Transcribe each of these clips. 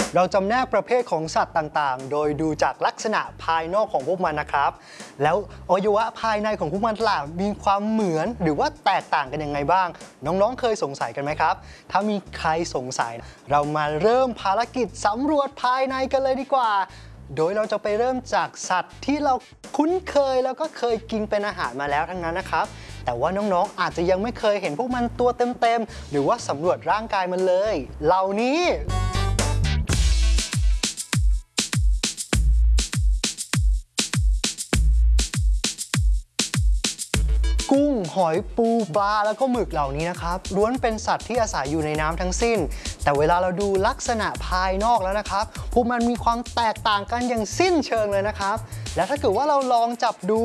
เราจำแนกประเภทของสัตว์ต่างๆโดยดูจากลักษณะภายนอกของพวกมันนะครับแล้วอวัยวะภายในของพวกมันล่ะมีความเหมือนหรือว่าแตกต่างกันยังไงบ้างน้องๆเคยสงสัยกันไหมครับถ้ามีใครสงสัยเรามาเริ่มภารกิจสำรวจภายในกันเลยดีกว่าโดยเราจะไปเริ่มจากสัตว์ที่เราคุ้นเคยแล้วก็เคยกินเป็นอาหารมาแล้วทั้งนั้นนะครับแต่ว่าน้องๆอาจจะยังไม่เคยเห็นพวกมันตัวเต็มๆหรือว่าสำรวจร่างกายมันเลยเหล่านี้กุ้งหอยปูปลาแล้วก็หมึกเหล่านี้นะครับล้วนเป็นสัตว์ที่อาศัยอยู่ในน้ำทั้งสิ้นแต่เวลาเราดูลักษณะภายนอกแล้วนะครับพวกมันมีความแตกต่างกันอย่างสิ้นเชิงเลยนะครับและถ้าเกิดว่าเราลองจับดู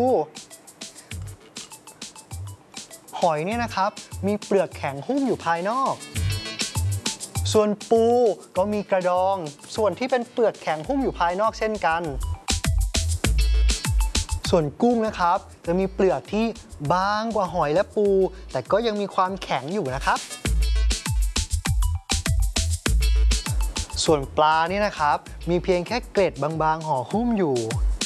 หอยเนี่ยนะครับมีเปลือกแข็งหุ้มอยู่ภายนอกส่วนปูก็มีกระดองส่วนที่เป็นเปลือกแข็งหุ้มอยู่ภายนอกเช่นกันส่วนกุ้งนะครับจะมีเปลือกที่บางกว่าหอยและปูแต่ก็ยังมีความแข็งอยู่นะครับส่วนปลานี่นะครับมีเพียงแค่เกล็ดบางๆห่อหุ้มอยู่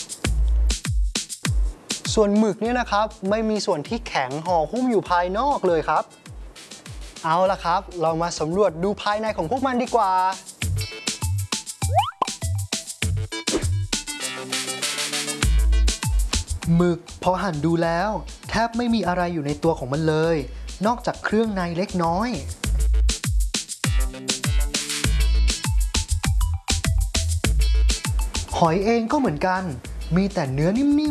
ส่วนหมึกเนี่ยนะครับไม่มีส่วนที่แข็งห่อหุ้มอยู่ภายนอกเลยครับเอาล่ะครับเรามาสำรวจดูภายในของพวกมันดีกว่าหมึกพอหั่นดูแล้วแทบไม่มีอะไรอยู่ในตัวของมันเลยนอกจากเครื่องในเล็กน้อยหอยเองก็เหมือนกันมีแต่เนื้อนิ่ม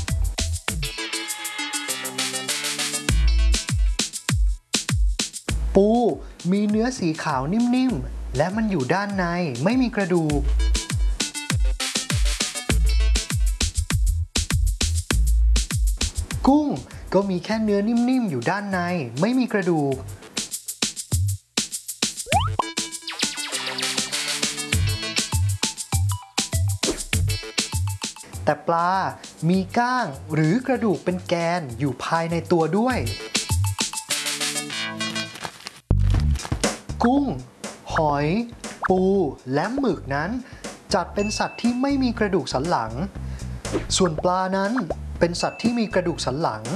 ๆปูมีเนื้อสีขาวนิ่มๆและมันอยู่ด้านในไม่มีกระดูกกุ้งก็มีแค่เนื้อนิ่มๆอยู่ด้านในไม่มีกระดูกแต่ปลามีก้างหรือกระดูกเป็นแกนอยู่ภายในตัวด้วยกุ้งหอยปูและหมึกนั้นจัดเป็นสัตว์ที่ไม่มีกระดูกสันหลังส่วนปลานั้นเป็นสัตว์ที่มีกระดูกสันหลัง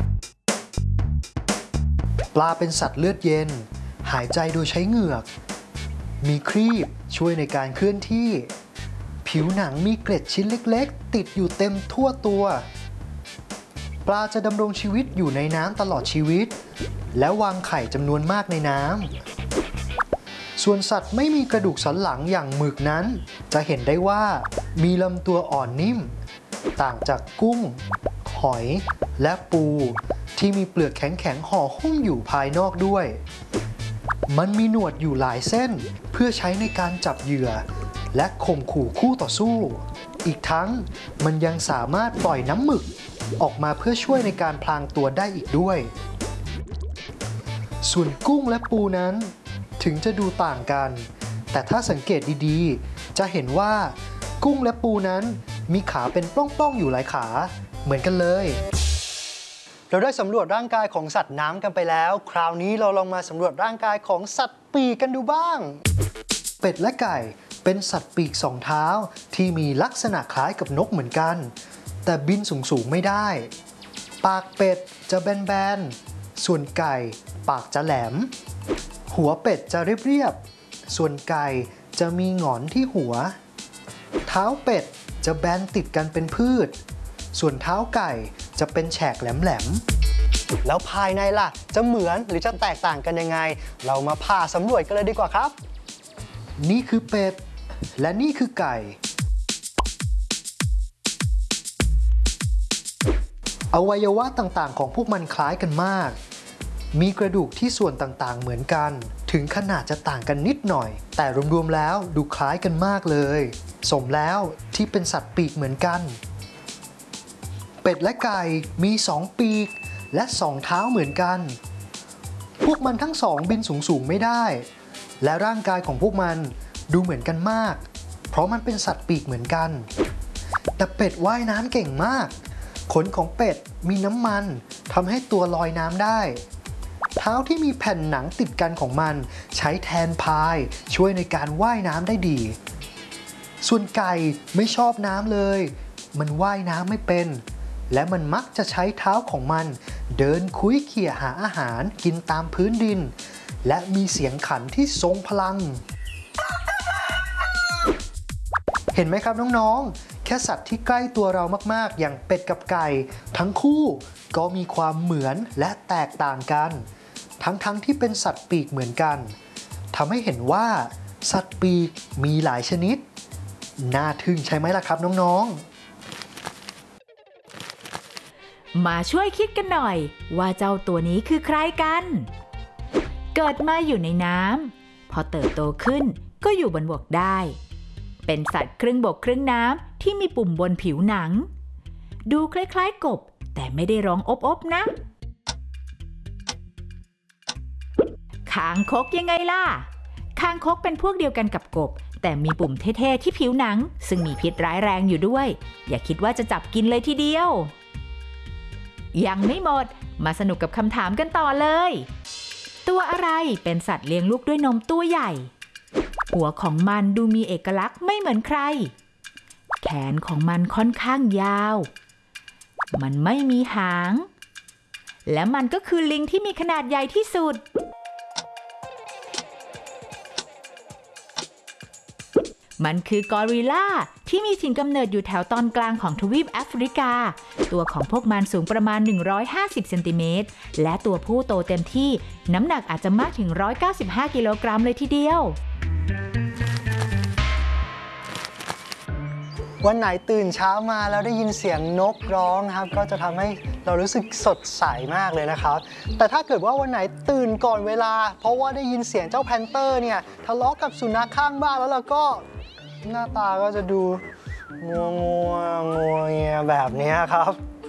ปลาเป็นสัตว์เลือดเย็นหายใจโดยใช้เหงือกมีครีบช่วยในการเคลื่อนที่ผิวหนังมีเกล็ดชิ้นเล็กๆติดอยู่เต็มทั่วตัวปลาจะดำรงชีวิตอยู่ในน้ำตลอดชีวิตและวางไข่จำนวนมากในน้ำส่วนสัตว์ไม่มีกระดูกสันหลังอย่างหมึกนั้นจะเห็นได้ว่ามีลำตัวอ่อนนิ่มต่างจากกุ้งหอยและปูที่มีเปลือกแข็งๆห่อหุ้มอยู่ภายนอกด้วยมันมีหนวดอยู่หลายเส้นเพื่อใช้ในการจับเหยื่อและข่มขู่คู่ต่อสู้อีกทั้งมันยังสามารถปล่อยน้ำหมึกออกมาเพื่อช่วยในการพลางตัวได้อีกด้วยส่วนกุ้งและปูนั้นถึงจะดูต่างกันแต่ถ้าสังเกตดีๆจะเห็นว่ากุ้งและปูนั้นมีขาเป็นปล้องๆอยู่หลายขาเหมือนกันเลยเราได้สำรวจร่างกายของสัตว์น้ำกันไปแล้วคราวนี้เราลองมาสำรวจร่างกายของสัตว์ปีกกันดูบ้างเป็ดและไก่เป็นสัตว์ปีกสองเท้าที่มีลักษณะคล้ายกับนกเหมือนกันแต่บินสูงๆไม่ได้ปากเป็ดจะแบนๆส่วนไก่ปากจะแหลมหัวเป็ดจะเรียบๆส่วนไก่จะมีหงอนที่หัวเท้าเป็ดจะแบนติดกันเป็นพืชส่วนเท้าไก่จะเป็นแฉกแหลมๆแล้วภายในล่ะจะเหมือนหรือจะแตกต่างกันยังไงเรามาพาสำรวจกันเลยดีกว่าครับนี่คือเป็ดและนี่คือไก่อวัยวะต่างๆของพวกมันคล้ายกันมากมีกระดูกที่ส่วนต่างๆเหมือนกันถึงขนาดจะต่างกันนิดหน่อยแต่รวมๆแล้วดูคล้ายกันมากเลยสมแล้วที่เป็นสัตว์ปีกเหมือนกันเป็ดและไก่มี2ปีกและ2เท้าเหมือนกันพวกมันทั้งสองบินสูงๆไม่ได้และร่างกายของพวกมันดูเหมือนกันมากเพราะมันเป็นสัตว์ปีกเหมือนกันแต่เป็ดว่ายน้ำเก่งมากขนของเป็ดมีน้ำมันทำให้ตัวลอยน้ำได้เท้าที่มีแผ่นหนังติดกันของมันใช้แทนพายช่วยในการว่ายน้ำได้ดีส่วนไก่ไม่ชอบน้ำเลย มันว่ายน้ำไม่เป็น และมันมักจะใช้เท้าของมันเดินคุ้ยเขี่ยหาอาหารกินตามพื้นดิน และมีเสียงขันที่ทรงพลัง เห็นไหมครับน้องๆ แค่สัตว์ที่ใกล้ตัวเรามากๆอย่างเป็ดกับไก่ทั้งคู่ก็มีความเหมือนและแตกต่างกันทั้งที่เป็นสัตว์ปีกเหมือนกันทำให้เห็นว่าสัตว์ปีกมีหลายชนิดน่าทึ่งใช่ไหมล่ะครับน้องๆมาช่วยคิดกันหน่อยว่าเจ้าตัวนี้คือใครกันเกิดมาอยู่ในน้ำพอเติบโตขึ้นก็อยู่บนบกได้เป็นสัตว์ครึ่งบกครึ่งน้ำที่มีปุ่มบนผิวหนังดูคล้ายๆกบแต่ไม่ได้ร้องอบๆนะคางคกยังไงล่ะคางคกเป็นพวกเดียวกันกับกบแต่มีปุ่มเท่ๆที่ผิวหนังซึ่งมีพิษร้ายแรงอยู่ด้วยอย่าคิดว่าจะจับกินเลยทีเดียวยังไม่หมดมาสนุกกับคำถามกันต่อเลยตัวอะไรเป็นสัตว์เลี้ยงลูกด้วยนมตัวใหญ่หัวของมันดูมีเอกลักษณ์ไม่เหมือนใครแขนของมันค่อนข้างยาวมันไม่มีหางและมันก็คือลิงที่มีขนาดใหญ่ที่สุดมันคือกอริลลาที่มีถิ่นกำเนิดอยู่แถวตอนกลางของทวีปแอฟริกาตัวของพวกมันสูงประมาณ150เซนติเมตรและตัวผู้โตเต็มที่น้ำหนักอาจจะมากถึง195กิโลกรัมเลยทีเดียววันไหนตื่นเช้ามาแล้วได้ยินเสียงนกร้องนะครับก็จะทำให้เรารู้สึกสดใสมากเลยนะครับแต่ถ้าเกิดว่าวันไหนตื่นก่อนเวลาเพราะว่าได้ยินเสียงเจ้าแพนเตอร์เนี่ยทะเลาะกับสุนัขข้างบ้านแล้วเราก็หน้าตาก็จะดูงัวเงียแบบนี้ครับ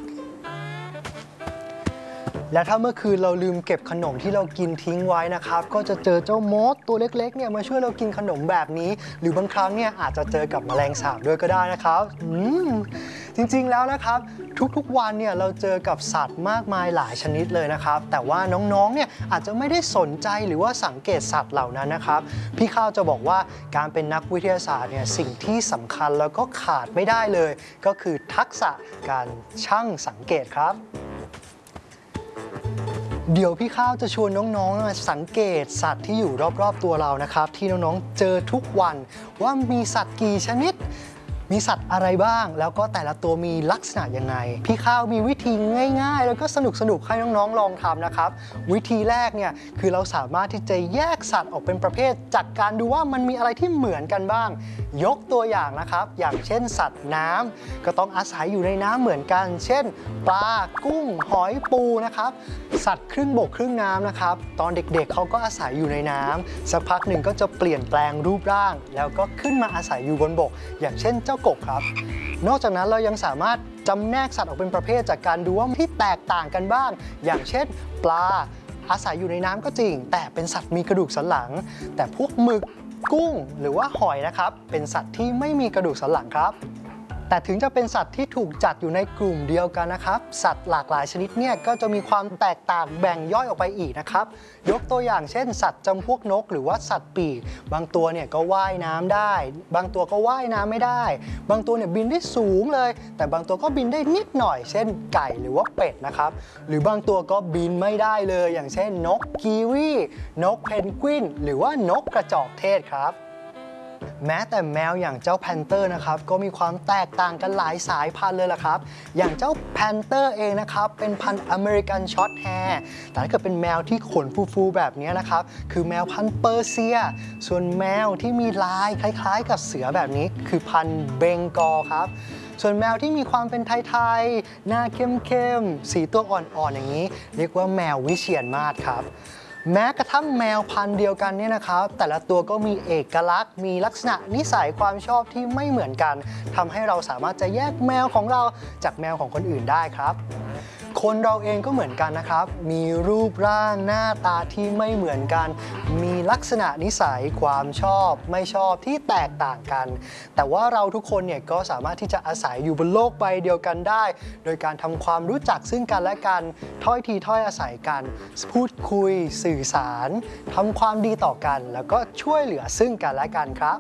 และถ้าเมื่อคืนเราลืมเก็บขนมที่เรากินทิ้งไว้นะครับก็จะเจอเจ้ามดตัวเล็กๆเนี่ยมาช่วยเรากินขนมแบบนี้หรือบางครั้งเนี่ยอาจจะเจอกับแมลงสาบด้วยก็ได้นะครับจริงๆแล้วนะครับทุกๆวันเนี่ยเราเจอกับสัตว์มากมายหลายชนิดเลยนะครับแต่ว่าน้องๆเนี่ยอาจจะไม่ได้สนใจหรือว่าสังเกตสัตว์เหล่านั้นนะครับพี่ข้าวจะบอกว่าการเป็นนักวิทยาศาสตร์เนี่ยสิ่งที่สำคัญแล้วก็ขาดไม่ได้เลยก็คือทักษะการช่างสังเกตครับเดี๋ยวพี่ข้าวจะชวนน้องๆมาสังเกตสัตว์ที่อยู่รอบๆตัวเรานะครับที่น้องๆเจอทุกวันว่ามีสัตว์กี่ชนิดมีสัตว์อะไรบ้างแล้วก็แต่ละตัวมีลักษณะยังไงพี่ข้าวมีวิธีง่ายๆแล้วก็สนุกๆให้น้องๆลองทำนะครับวิธีแรกเนี่ยคือเราสามารถที่จะแยกสัตว์ออกเป็นประเภทจากการดูว่ามันมีอะไรที่เหมือนกันบ้างยกตัวอย่างนะครับอย่างเช่นสัตว์น้ำก็ต้องอาศัยอยู่ในน้ำเหมือนกันเช่นปลากุ้งหอยปูนะครับสัตว์ครึ่งบกครึ่งน้ำนะครับตอนเด็กๆเขาก็อาศัยอยู่ในน้ำสักพักหนึ่งก็จะเปลี่ยนแปลงรูปร่างแล้วก็ขึ้นมาอาศัยอยู่บนบกอย่างเช่นเจ้ากบครับนอกจากนั้นเรายังสามารถจำแนกสัตว์ออกเป็นประเภทจากการดูว่าที่แตกต่างกันบ้างอย่างเช่นปลาอาศัยอยู่ในน้ำก็จริงแต่เป็นสัตว์มีกระดูกสันหลังแต่พวกหมึกกุ้งหรือว่าหอยนะครับเป็นสัตว์ที่ไม่มีกระดูกสันหลังครับแต่ถึงจะเป็นสัตว์ที่ถูกจัดอยู่ในกลุ่มเดียวกันนะครับสัตว์หลากหลายชนิดเนี่ยก็จะมีความแตกต่างแบ่งย่อยออกไปอีกนะครับยกตัวอย่างเช่นสัตว์จำพวกนกหรือว่าสัตว์ปีกบางตัวเนี่ยก็ว่ายน้ำได้บางตัวก็ว่ายน้ำไม่ได้บางตัวเนี่ยบินได้สูงเลยแต่บางตัวก็บินได้นิดหน่อยเช่นไก่หรือว่าเป็ดนะครับหรือบางตัวก็บินไม่ได้เลยอย่างเช่นนกกีวีนกเพนกวินหรือว่านกกระจอกเทศครับแม้แต่แมวอย่างเจ้าแพนเตอร์นะครับก็มีความแตกต่างกันหลายสายพันธุ์เลยล่ะครับอย่างเจ้าแพนเตอร์เองนะครับเป็นพันธุ์อเมริกันช็อตแฮร์แต่ถ้าเกิดเป็นแมวที่ขนฟูๆแบบนี้นะครับคือแมวพันธุ์เปอร์เซียส่วนแมวที่มีลายคล้ายๆกับเสือแบบนี้คือพันธุ์เบงกอลครับส่วนแมวที่มีความเป็นไทยๆหน้าเข้มๆสีตัวอ่อนๆอย่างนี้เรียกว่าแมววิเชียรมาศครับแม้กระทั่งแมวพันธุ์เดียวกันเนี่ยนะครับแต่ละตัวก็มีเอกลักษณ์มีลักษณะนิสัยความชอบที่ไม่เหมือนกันทำให้เราสามารถจะแยกแมวของเราจากแมวของคนอื่นได้ครับคนเราเองก็เหมือนกันนะครับมีรูปร่างหน้าตาที่ไม่เหมือนกันมีลักษณะนิสัยความชอบไม่ชอบที่แตกต่างกันแต่ว่าเราทุกคนเนี่ยก็สามารถที่จะอาศัยอยู่บนโลกใบเดียวกันได้โดยการทำความรู้จักซึ่งกันและกันถ้อยทีถ้อยอาศัยกันพูดคุยสื่อสารทำความดีต่อกันแล้วก็ช่วยเหลือซึ่งกันและกันครับ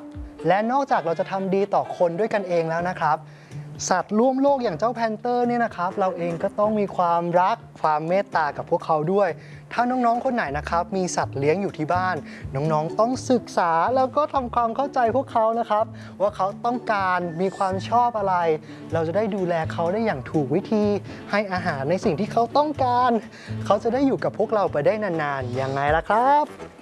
และนอกจากเราจะทำดีต่อคนด้วยกันเองแล้วนะครับสัตว์ร่วมโลกอย่างเจ้าแพนเตอร์เนี่ยนะครับเราเองก็ต้องมีความรักความเมตตากับพวกเขาด้วยถ้าน้องๆคนไหนนะครับมีสัตว์เลี้ยงอยู่ที่บ้านน้องๆต้องศึกษาแล้วก็ทำความเข้าใจพวกเขานะครับว่าเขาต้องการมีความชอบอะไรเราจะได้ดูแลเขาได้อย่างถูกวิธีให้อาหารในสิ่งที่เขาต้องการเขาจะได้อยู่กับพวกเราไปได้นานๆยังไงล่ะครับ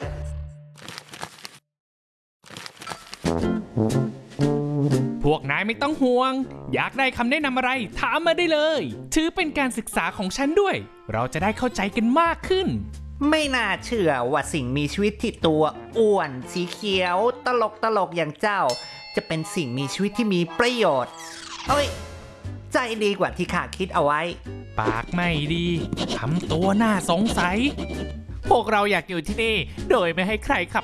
พวกนายไม่ต้องห่วงอยากได้คำแนะนำอะไรถามมาได้เลยถือเป็นการศึกษาของฉันด้วยเราจะได้เข้าใจกันมากขึ้นไม่น่าเชื่อว่าสิ่งมีชีวิตที่ตัวอ้วนสีเขียวตลกอย่างเจ้า จะเป็นสิ่งมีชีวิตที่มีประโยชน์เอ้ยใจดีกว่าที่ข้าคิดเอาไว้ปากไม่ดีทำตัวน่าสงสัย พวกเราอยากอยู่ที่นี่โดยไม่ให้ใครขับ